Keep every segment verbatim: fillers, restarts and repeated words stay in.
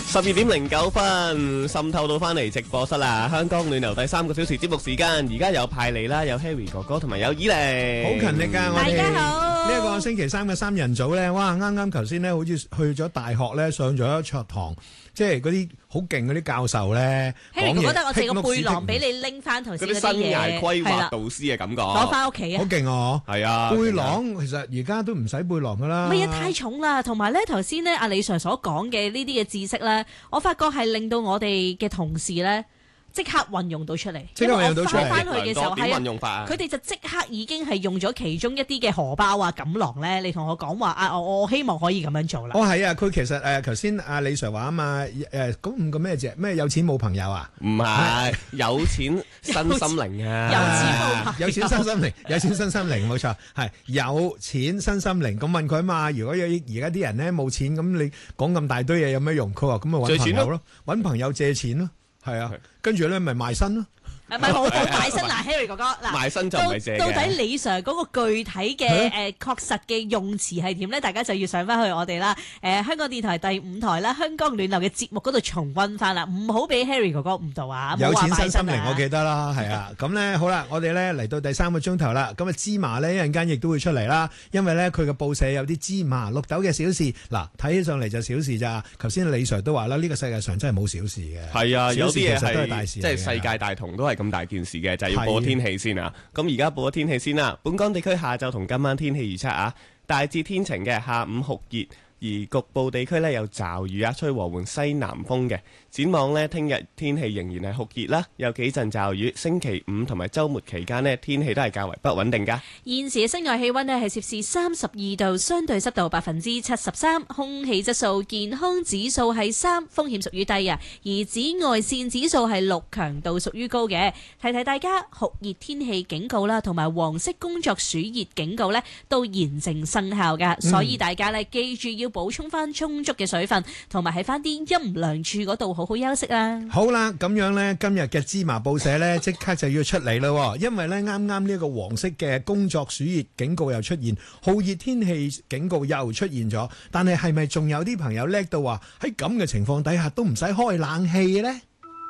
十二點零九分，滲透到翻嚟直播室啦！香港暖流第三個小時節目時間，而家有派利啦，有 Harry 哥哥同埋有以玲， 好勤力㗎！我哋大家好， 呢一個星期三嘅三人組咧，哇！啱啱頭先咧，好似去咗大學咧，上咗一桌堂，即係嗰啲好勁嗰啲教授咧。 Harry 哥哥，得我借個背囊俾你拎翻頭先嗰啲嘢， 嗰啲生涯規劃係啦導師嘅感覺， 攞翻屋企啊！ 好勁哦！ 係啊， 背囊其實而家都唔使背囊㗎啦。 唔係啊，太重啦！同埋咧，頭先咧阿李 Sir 所講嘅呢啲嘅知識咧，我發覺係令到我哋嘅同事咧即刻運用到出嚟。 即刻運用到出嚟。 翻去嘅時候點運用法啊？ 佢哋就即刻已經係用咗其中一啲嘅荷包啊、錦囊咧，你同我講話啊，我我希望可以咁樣做啦。 哦，係啊，佢其實誒頭先阿李 Sir 話啊嘛，誒嗰五個咩字？咩有錢冇朋友啊？ 唔係有錢新心靈啊！ 有錢冇朋友， 有錢新心靈，有錢新心靈，冇錯，係有錢新心靈。咁問佢啊嘛，如果有而家啲人咧冇錢，咁你講咁大堆嘢有咩用？佢話咁咪揾朋友咯，揾朋友借錢咯，係啊，跟住咧咪賣身咯。 唔係冇冇賣身嗱 Harry 哥哥嗱， 賣身就唔係借嘅。 到底李 Sir 嗰個具體嘅誒確實嘅用詞係點咧？大家就要上翻去我哋啦誒香港電台第五台啦，香港暖流嘅節目嗰度重溫翻啦，唔好俾 Harry 哥哥誤導啊！ 有錢新心靈，我記得啦，係啊。咁咧好啦，我哋咧嚟到第三個鐘頭啦。咁啊芝麻咧一陣間亦都會出嚟啦，因為咧佢嘅報社有啲芝麻綠豆嘅小事。嗱，睇起上嚟就小事咋。頭先李 Sir 都話啦，呢個世界上真係冇小事嘅。 係啊，有啲嘢其實都係大事， 即係世界大同都係咁大件事嘅，就係要報天氣先啊！咁而家報咗天氣先啦。本港地區下晝同今晚天氣預測啊，大致天晴嘅，下午酷熱，而局部地區呢有驟雨啊，吹和緩西南風嘅。展望呢，聽日天氣仍然係酷熱啦，有幾陣驟雨。星期五同埋週末期間呢，天氣都係較為不穩定㗎。 現時嘅室外氣溫呢係攝氏三十二度，相對濕度百分之七十三，空氣質素健康指數係三，風險屬於低啊。而紫外線指數係六，強度屬於高嘅。提提大家，酷熱天氣警告啦，同埋黃色工作暑熱警告呢都現正生效㗎， 嗯、 所以大家呢記住要補充翻充足嘅水分，同埋喺翻啲陰涼處嗰度好好休息啊！ 好啦，咁樣呢，今日嘅芝麻報社呢，即刻就要出嚟啦，因為呢，啱啱呢個黃色嘅工作暑熱警告又出現，酷熱天氣警告又出現咗，但係係咪仲有啲朋友叻到話喺咁嘅情況底下都唔使開冷氣呢？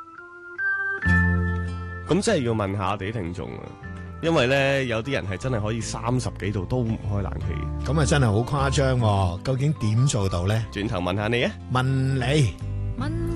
咁真係要問下我哋啲聽眾啊！因為咧，有啲人係真係可以三十幾度都唔開冷氣， 咁啊真係好誇張喎！究竟點做到呢？ 轉頭問下你啊， 問你。 問